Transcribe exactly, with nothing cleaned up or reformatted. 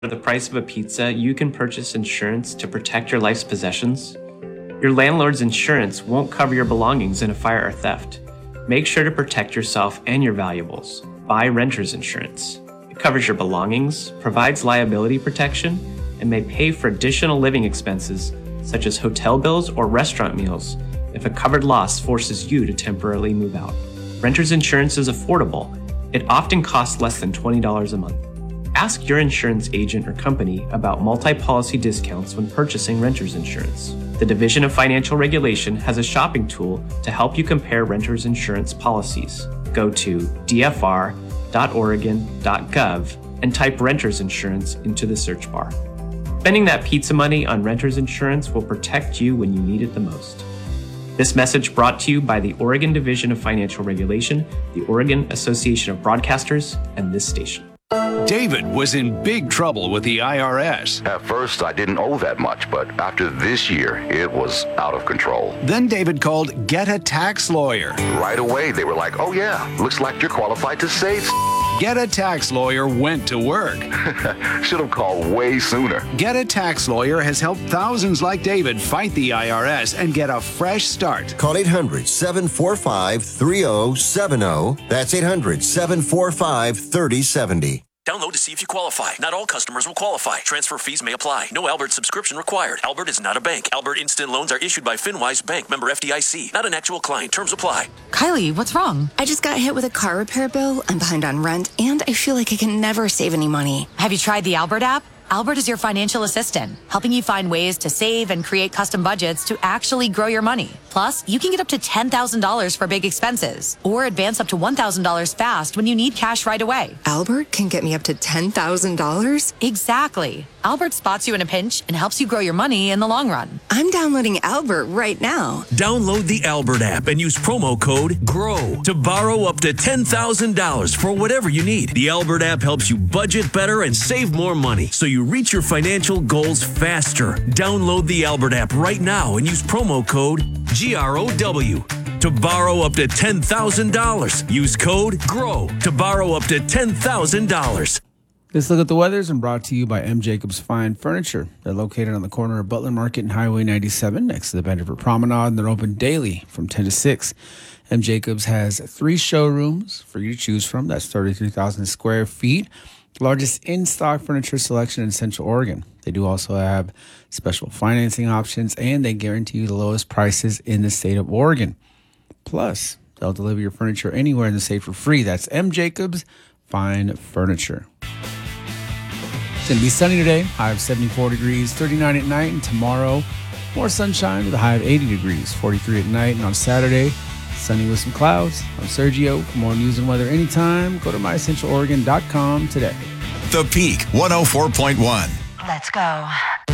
For the price of a pizza, you can purchase insurance to protect your life's possessions. Your landlord's insurance won't cover your belongings in a fire or theft. Make sure to protect yourself and your valuables. Buy renter's insurance. It covers your belongings, provides liability protection, and may pay for additional living expenses such as hotel bills or restaurant meals if a covered loss forces you to temporarily move out. Renter's insurance is affordable. It often costs less than twenty dollars a month. Ask your insurance agent or company about multi-policy discounts when purchasing renter's insurance. The Division of Financial Regulation has a shopping tool to help you compare renter's insurance policies. Go to d f r dot oregon dot gov and type renter's insurance into the search bar. Spending that pizza money on renter's insurance will protect you when you need it the most. This message brought to you by the Oregon Division of Financial Regulation, the Oregon Association of Broadcasters, and this station. David was in big trouble with the I R S. At first, I didn't owe that much, but after this year, it was out of control. Then David called Get a Tax Lawyer. Right away, they were like, oh yeah, looks like you're qualified to save. Get a Tax Lawyer went to work. Should have called way sooner. Get a Tax Lawyer has helped thousands like David fight the I R S and get a fresh start. Call eight hundred, seven four five, three oh seven oh. That's eight hundred, seven four five, three oh seven oh. Download to see if you qualify. Not all customers will qualify. Transfer fees may apply. No Albert subscription required. Albert is not a bank. Albert Instant Loans are issued by FinWise Bank, member F D I C. Not an actual client. Terms apply. Kylie, what's wrong? I just got hit with a car repair bill. I'm behind on rent, and I feel like I can never save any money. Have you tried the Albert app? Albert is your financial assistant, helping you find ways to save and create custom budgets to actually grow your money. Plus, you can get up to ten thousand dollars for big expenses or advance up to one thousand dollars fast when you need cash right away. Albert can get me up to ten thousand dollars? Exactly. Albert spots you in a pinch and helps you grow your money in the long run. I'm downloading Albert right now. Download the Albert app and use promo code GROW to borrow up to ten thousand dollars for whatever you need. The Albert app helps you budget better and save more money so you reach your financial goals faster. Download the Albert app right now and use promo code G R O W to borrow up to ten thousand dollars. Use code GROW to borrow up to ten thousand dollars. This look at the weather is brought to you by M. Jacobs Fine Furniture. They're located on the corner of Butler Market and Highway ninety-seven next to the Vanderbilt Promenade, and they're open daily from ten to six. M. Jacobs has three showrooms for you to choose from. That's thirty-three thousand square feet. Largest in-stock furniture selection in Central Oregon. They do also have special financing options, and they guarantee you the lowest prices in the state of Oregon. Plus, they'll deliver your furniture anywhere in the state for free. That's M. Jacobs Fine Furniture. It's going to be sunny today, high of seventy-four degrees, thirty-nine at night, and tomorrow, more sunshine with a high of eighty degrees, forty-three at night, and on Saturday, sunny with some clouds. I'm Sergio. For more news and weather anytime, go to my central oregon dot com today. The Peak one oh four point one. Let's go.